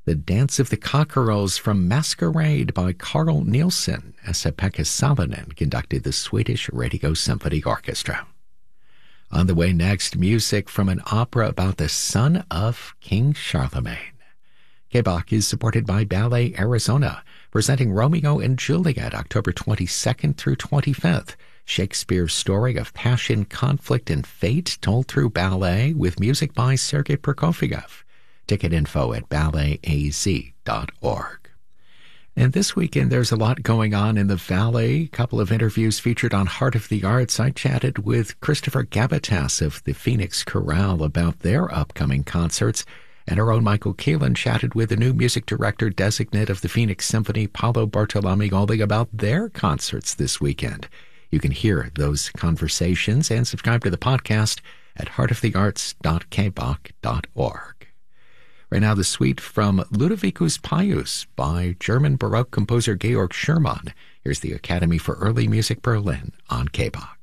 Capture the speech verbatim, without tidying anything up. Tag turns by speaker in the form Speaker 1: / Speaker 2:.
Speaker 1: The Dance of the Cockerels from Masquerade by Carl Nielsen, Esa-Pekka Salonen conducted the Swedish Radio Symphony Orchestra. On the way next, music from an opera about the son of King Charlemagne. K B O C is supported by Ballet Arizona, presenting Romeo and Juliet October twenty-second through twenty-fifth. Shakespeare's story of passion, conflict, and fate told through ballet with music by Sergei Prokofiev. Ticket info at ballet a z dot org. And this weekend, there's a lot going on in the Valley. A couple of interviews featured on Heart of the Arts. I chatted with Christopher Gabatas of the Phoenix Chorale about their upcoming concerts. And our own Michael Keelan chatted with the new music director designate of the Phoenix Symphony, Paolo Bartolomé, about their concerts this weekend. You can hear those conversations and subscribe to the podcast at heart of the arts dot k b o c dot org. Right now, the suite from Ludovicus Pius by German Baroque composer Georg Schumann. Here's the Academy for Early Music Berlin on K B O C.